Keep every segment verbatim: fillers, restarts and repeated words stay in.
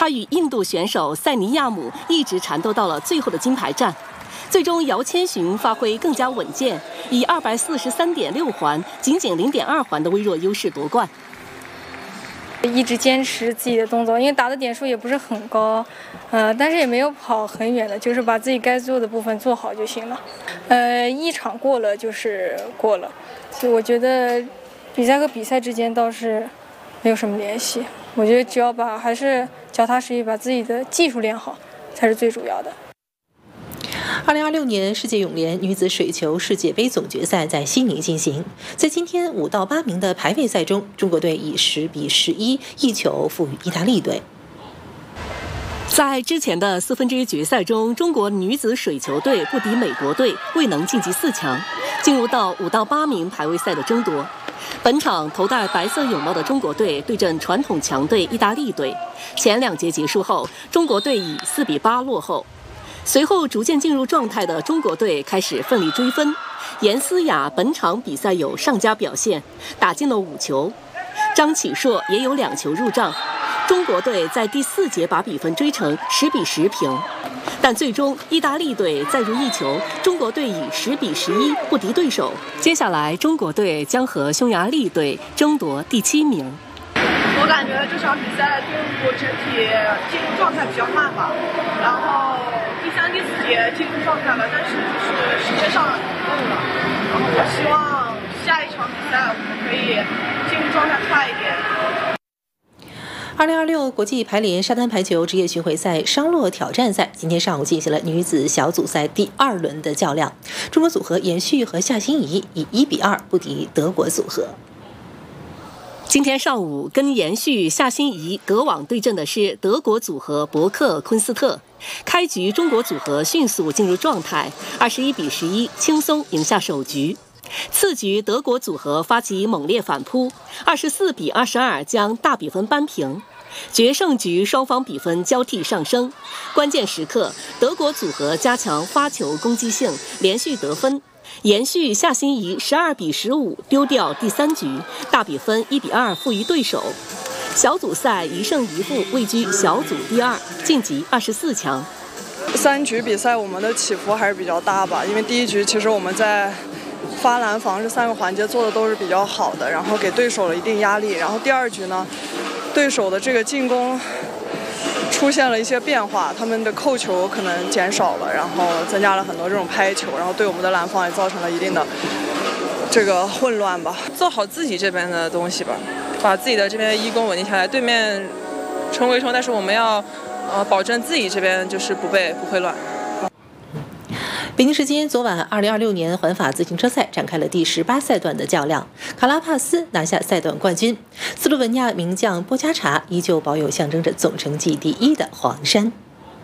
他与印度选手塞尼亚姆一直缠斗到了最后的金牌战。最终，姚千寻发挥更加稳健，以二百四十三点六环，仅仅零点二环的微弱优势夺冠。 一直坚持自己的动作，因为打的点数也不是很高，呃，但是也没有跑很远的，就是把自己该做的部分做好就行了。呃，一场过了就是过了，所以我觉得比赛和比赛之间倒是没有什么联系。我觉得只要把还是脚踏实地把自己的技术练好，才是最主要的。 二零二六年世界泳联女子水球世界杯总决赛在悉尼进行，在今天五到八名的排位赛中，中国队以十比十一一球负于意大利队。 在之前的四分之一决赛中，中国女子水球队不敌美国队，未能晋级四强，进入到五到八名排位赛的争夺。本场头戴白色泳帽的中国队对阵传统强队意大利队，前两节结束后，中国队以四比八落后。随后逐渐进入状态的中国队开始奋力追分，严思雅本场比赛有上佳表现，打进了五球，张启硕也有两球入账。中国队在第四节把比分追成十比十平，但最终意大利队再入一球，中国队以十比十一不敌对手。接下来中国队将和匈牙利队争夺第七名。 我感觉这场比赛队伍整体进入状态比较慢吧，然后第三、第四节进入状态了，但是就是时间上不够了。然后我希望下一场比赛我们可以进入状态快一点。 二零二六国际排联沙滩排球职业巡回赛商洛挑战赛今天上午进行了女子小组赛第二轮的较量，中国组合延续和夏欣怡以一比二不敌德国组合。 今天上午跟延续夏欣怡隔网对阵的是德国组合伯克昆斯特。开局中国组合迅速进入状态，二十一比十一轻松赢下首局。次局德国组合发起猛烈反扑，二十四比二十二将大比分扳平。决胜局双方比分交替上升，关键时刻德国组合加强发球攻击性，连续得分。延续夏欣怡十二比十五丢掉第三局，大比分一比二负于对手。小组赛一胜一负位居小组第二，晋级二十四强。 三局比赛我们的起伏还是比较大吧，因为第一局其实我们在发篮防这三个环节做的都是比较好的，然后给对手了一定压力。然后第二局呢，对手的这个进攻出现了一些变化，他们的扣球可能减少了，然后增加了很多这种拍球，然后对我们的篮防也造成了一定的这个混乱吧。 做好自己这边的东西吧，把自己的这边一攻稳定下来。对面冲归冲，但是我们要呃保证自己这边就是不被不会乱。 北京时间昨晚，二零二六年环法自行车赛展开了第十八赛段的较量，卡拉帕斯拿下赛段冠军，斯洛文尼亚名将波加查依旧保有象征着总成绩第一的黄衫。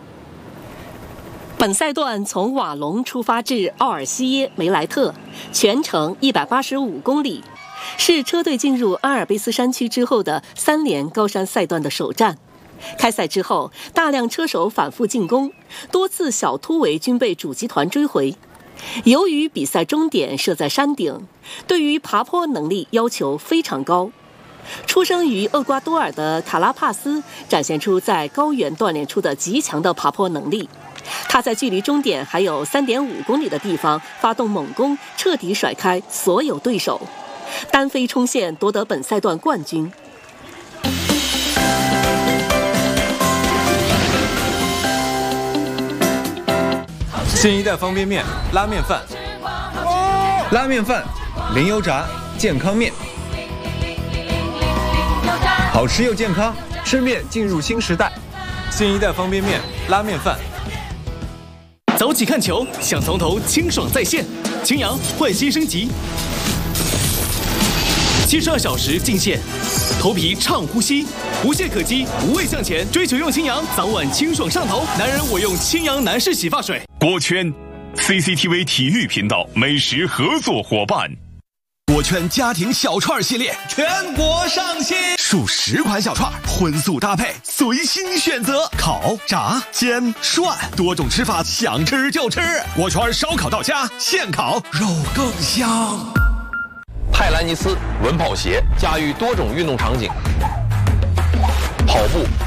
本赛段从瓦隆出发至奥尔西耶梅莱特，全程一百八十五公里，是车队进入阿尔卑斯山区之后的三连高山赛段的首站。开赛之后，大量车手反复进攻，多次小突围均被主集团追回。由于比赛终点设在山顶，对于爬坡能力要求非常高。出生于厄瓜多尔的卡拉帕斯展现出在高原锻炼出的极强的爬坡能力。他在距离终点还有 三点五公里的地方发动猛攻，彻底甩开所有对手，单飞冲线夺得本赛段冠军。 新一代方便面拉面饭， 拉面饭，零油炸，健康面，好吃又健康，吃面进入新时代。 新一代方便面拉面饭。 早起看球，想从头清爽在线，青阳焕新升级，七十二小时净线，头皮畅呼吸，无懈可击，无畏向前。追求用青阳，早晚清爽上头。男人我用青阳男士洗发水。 果圈 C C T V 体育频道美食合作伙伴。 果圈家庭小串系列全国上新，数十款小串，荤素搭配，随心选择，烤、炸、煎、涮，多种吃法，想吃就吃。果圈烧烤到家，现烤肉更香。 泰兰尼斯稳跑鞋驾驭多种运动场景，跑步、